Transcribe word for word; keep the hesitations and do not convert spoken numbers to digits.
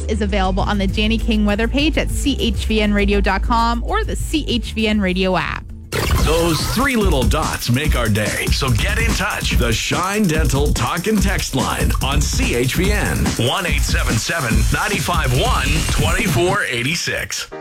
is available on the Danny King weather page at c h v n radio dot com or the C H V N Radio app. Those three little dots make our day. So get in touch. The Shine Dental Talk and Text line on C H V N. one eight seven seven, nine five one, two four eight six.